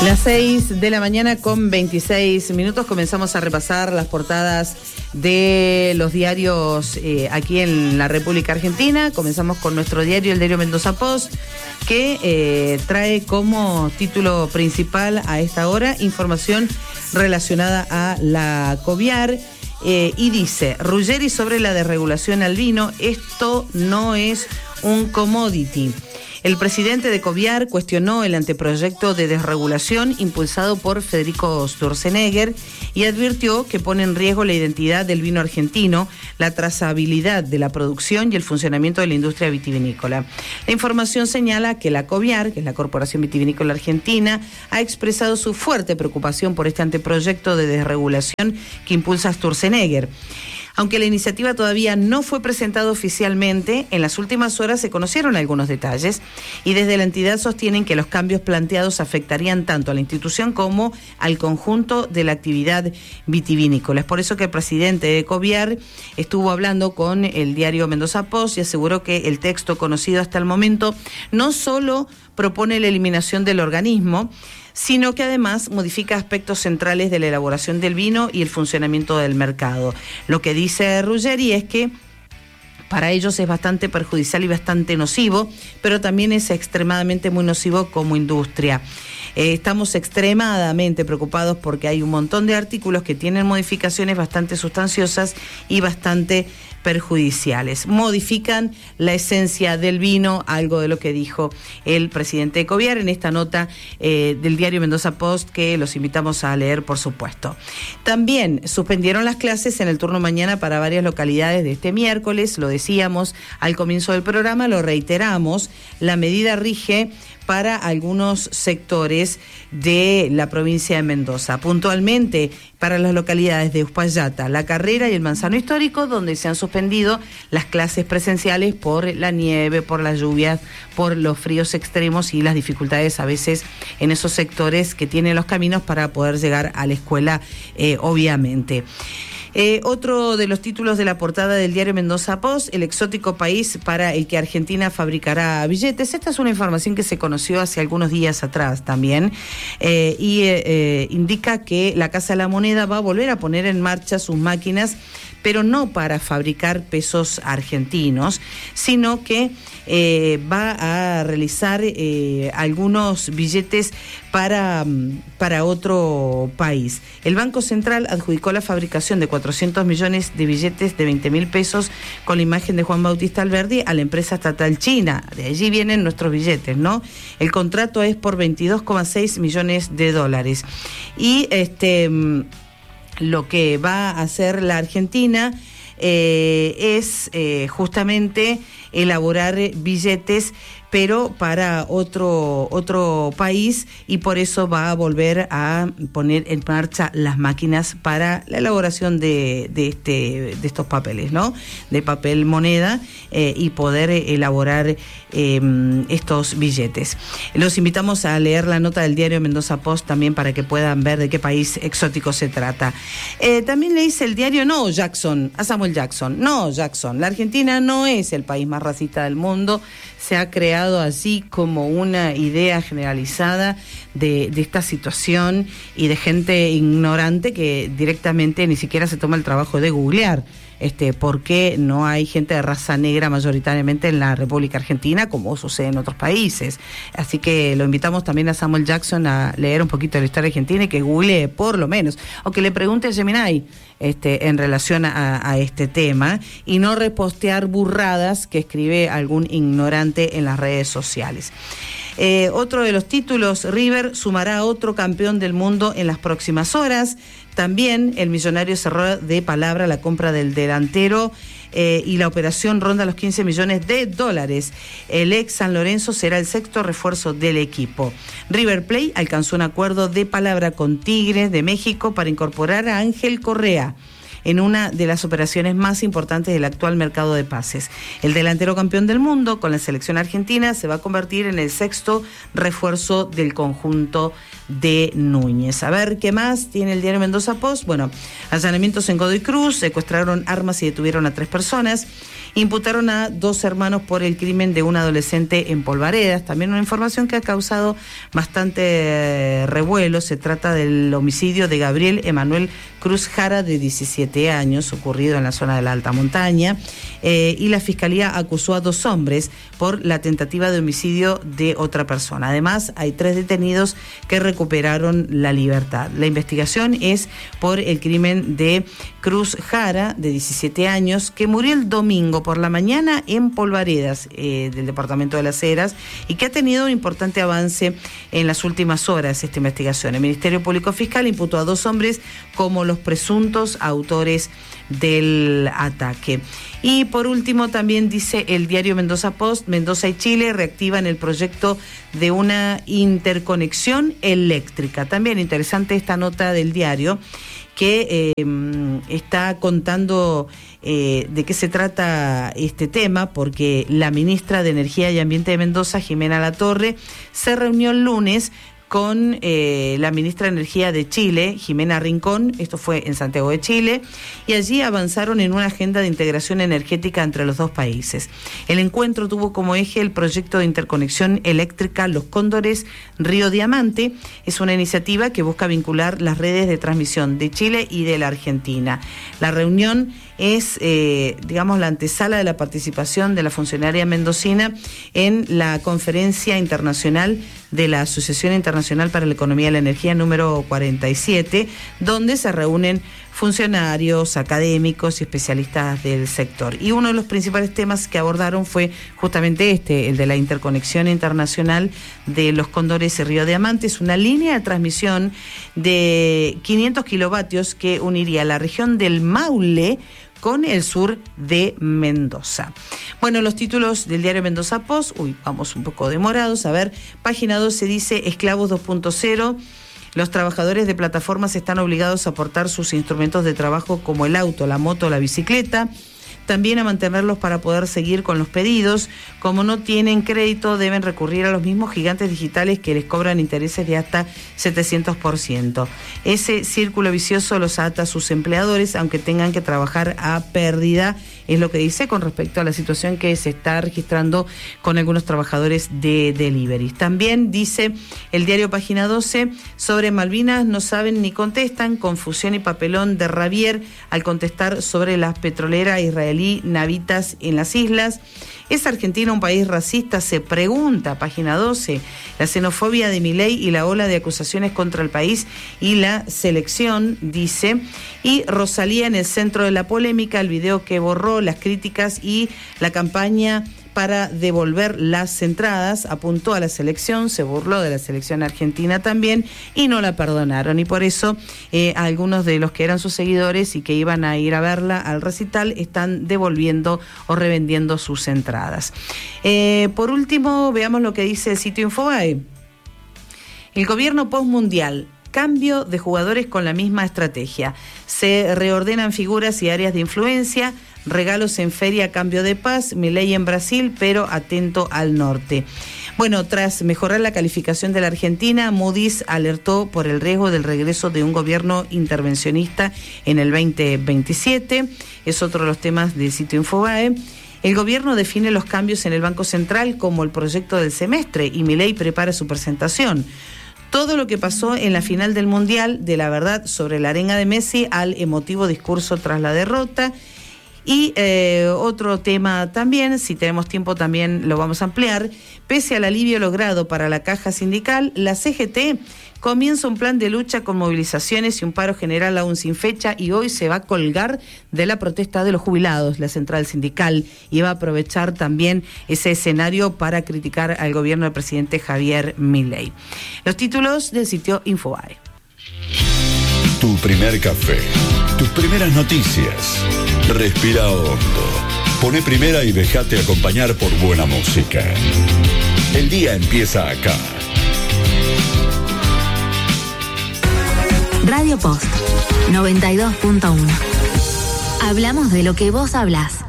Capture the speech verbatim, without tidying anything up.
Las seis de la mañana con veintiséis minutos comenzamos a repasar las portadas de los diarios eh, aquí en la República Argentina. Comenzamos con nuestro diario, el diario Mendoza Post, que eh, trae como título principal a esta hora información relacionada a la Coviar. Eh, y dice, Ruggeri sobre la desregulación al vino, esto no es un commodity. El presidente de Coviar cuestionó el anteproyecto de desregulación impulsado por Federico Sturzenegger y advirtió que pone en riesgo la identidad del vino argentino, la trazabilidad de la producción y el funcionamiento de la industria vitivinícola. La información señala que la Coviar, que es la Corporación Vitivinícola Argentina, ha expresado su fuerte preocupación por este anteproyecto de desregulación que impulsa Sturzenegger. Aunque la iniciativa todavía no fue presentada oficialmente, en las últimas horas se conocieron algunos detalles y desde la entidad sostienen que los cambios planteados afectarían tanto a la institución como al conjunto de la actividad vitivinícola. Es por eso que el presidente de Coviar estuvo hablando con el diario Mendoza Post y aseguró que el texto conocido hasta el momento no solo propone la eliminación del organismo, sino que además modifica aspectos centrales de la elaboración del vino y el funcionamiento del mercado. Lo que dice Ruggeri es que para ellos es bastante perjudicial y bastante nocivo, pero también es extremadamente muy nocivo como industria. Eh, estamos extremadamente preocupados porque hay un montón de artículos que tienen modificaciones bastante sustanciosas y bastante perjudiciales. Modifican la esencia del vino, algo de lo que dijo el presidente de Coviar en esta nota eh, del diario Mendoza Post, que los invitamos a leer, por supuesto. También suspendieron las clases en el turno mañana para varias localidades de este miércoles, lo decíamos al comienzo del programa, lo reiteramos, la medida rige para algunos sectores de la provincia de Mendoza, puntualmente para las localidades de Uspallata, La Carrera y el Manzano Histórico, donde se han suspendido las clases presenciales por la nieve, por las lluvias, por los fríos extremos y las dificultades a veces en esos sectores que tienen los caminos para poder llegar a la escuela, eh, obviamente. Eh, otro de los títulos de la portada del diario Mendoza Post, el exótico país para el que Argentina fabricará billetes. Esta es una información que se conoció hace algunos días atrás también eh, y eh, eh, indica que la Casa de la Moneda va a volver a poner en marcha sus máquinas, pero no para fabricar pesos argentinos, sino que eh, va a realizar eh, algunos billetes para, para otro país. El Banco Central adjudicó la fabricación de cuatrocientos millones de billetes de veinte mil pesos con la imagen de Juan Bautista Alberdi a la empresa estatal china. De allí vienen nuestros billetes, ¿no? El contrato es por veintidós coma seis millones de dólares. Y este... lo que va a hacer la Argentina eh, es eh, justamente elaborar billetes, pero para otro otro país, y por eso va a volver a poner en marcha las máquinas para la elaboración de, de este de estos papeles, ¿no? De papel moneda eh, y poder elaborar eh, estos billetes. Los invitamos a leer la nota del diario Mendoza Post también para que puedan ver de qué país exótico se trata. Eh, también le dice el diario, no Jackson, a Samuel Jackson, no Jackson, la Argentina no es el país más racista del mundo. Se ha creado así como una idea generalizada de, de esta situación y de gente ignorante que directamente ni siquiera se toma el trabajo de googlear este, por qué no hay gente de raza negra mayoritariamente en la República Argentina, como sucede en otros países. Así que lo invitamos también a Samuel Jackson a leer un poquito de la historia argentina y que googlee por lo menos, o que le pregunte a Gemini este, en relación a, a este tema, y no repostear burradas que escribe algún ignorante en las redes sociales. Eh, otro de los títulos, River sumará a otro campeón del mundo en las próximas horas. También el millonario cerró de palabra la compra del delantero eh, y la operación ronda los quince millones de dólares. El ex San Lorenzo será el sexto refuerzo del equipo. River Plate alcanzó un acuerdo de palabra con Tigres de México para incorporar a Ángel Correa en una de las operaciones más importantes del actual mercado de pases. El delantero campeón del mundo con la selección argentina se va a convertir en el sexto refuerzo del conjunto de Núñez. A ver, ¿qué más tiene el diario Mendoza Post? Bueno, allanamientos en Godoy Cruz, secuestraron armas y detuvieron a tres personas. imputaron a dos hermanos por el crimen de un adolescente en Polvaredas. También una información que ha causado bastante revuelo. Se trata del homicidio de Gabriel Emanuel Cruz Jara, de diecisiete años, ocurrido en la zona de la Alta Montaña, eh, y la Fiscalía acusó a dos hombres por la tentativa de homicidio de otra persona. Además, hay tres detenidos que recuperaron la libertad. La investigación es por el crimen de Cruz Jara, de diecisiete años, que murió el domingo por la mañana en Polvaredas, eh, del departamento de Las Heras, y que ha tenido un importante avance en las últimas horas esta investigación. El Ministerio Público Fiscal imputó a dos hombres como los presuntos autores del ataque. Y por último, también dice el diario Mendoza Post, Mendoza y Chile reactivan el proyecto de una interconexión eléctrica. También interesante esta nota del diario, que eh, está contando eh, de qué se trata este tema, porque la ministra de Energía y Ambiente de Mendoza, Jimena Latorre, se reunió el lunes con eh, la ministra de Energía de Chile, Jimena Rincón. Esto fue en Santiago de Chile, y allí avanzaron en una agenda de integración energética entre los dos países. El encuentro tuvo como eje el proyecto de interconexión eléctrica Los Cóndores Río Diamante. Es una iniciativa que busca vincular las redes de transmisión de Chile y de la Argentina. La reunión es, eh, digamos, la antesala de la participación de la funcionaria mendocina en la Conferencia Internacional de la Asociación Internacional para la Economía de la Energía número cuarenta y siete, donde se reúnen funcionarios, académicos y especialistas del sector. Y uno de los principales temas que abordaron fue justamente este, el de la interconexión internacional de Los Cóndores y Río Diamante. Es una línea de transmisión de quinientos kilovatios que uniría la región del Maule con el sur de Mendoza. Bueno, los títulos del diario Mendoza Post, uy, vamos un poco demorados, a ver, página doce dice, Esclavos dos punto cero, los trabajadores de plataformas están obligados a aportar sus instrumentos de trabajo como el auto, la moto, la bicicleta, también a mantenerlos para poder seguir con los pedidos. Como no tienen crédito, deben recurrir a los mismos gigantes digitales que les cobran intereses de hasta setecientos por ciento. Ese círculo vicioso los ata a sus empleadores, aunque tengan que trabajar a pérdida, es lo que dice con respecto a la situación que se está registrando con algunos trabajadores de delivery. También dice el diario Página doce, sobre Malvinas no saben ni contestan, confusión y papelón de Ravier al contestar sobre la petrolera israelí Navitas en las islas. ¿Es Argentina un país racista? Se pregunta, Página doce. La xenofobia de Milei y la ola de acusaciones contra el país y la selección, dice. Y Rosalía en el centro de la polémica, el video que borró las críticas y la campaña para devolver las entradas, apuntó a la selección, se burló de la selección argentina también y no la perdonaron. Y por eso eh, algunos de los que eran sus seguidores y que iban a ir a verla al recital están devolviendo o revendiendo sus entradas. Eh, por último, veamos lo que dice el sitio Infobae. El gobierno postmundial. Cambio de jugadores con la misma estrategia. Se reordenan figuras y áreas de influencia, regalos en feria a cambio de paz, Milei en Brasil, pero atento al norte. Bueno, tras mejorar la calificación de la Argentina, Moody's alertó por el riesgo del regreso de un gobierno intervencionista en el veinte veintisiete. Es otro de los temas del sitio Infobae. El gobierno define los cambios en el Banco Central como el proyecto del semestre y Milei prepara su presentación. Todo lo que pasó en la final del Mundial, de la verdad sobre la arenga de Messi al emotivo discurso tras la derrota. Y eh, otro tema también, si tenemos tiempo también lo vamos a ampliar. Pese al alivio logrado para la caja sindical, la C G T comienza un plan de lucha con movilizaciones y un paro general aún sin fecha, y hoy se va a colgar de la protesta de los jubilados, la central sindical, y va a aprovechar también ese escenario para criticar al gobierno del presidente Javier Milei. Los títulos del sitio Infobae. Tu primer café, tus primeras noticias. Respira hondo. Pone primera y déjate acompañar por buena música. El día empieza acá. Radio Post noventa y dos punto uno. Hablamos de lo que vos hablás.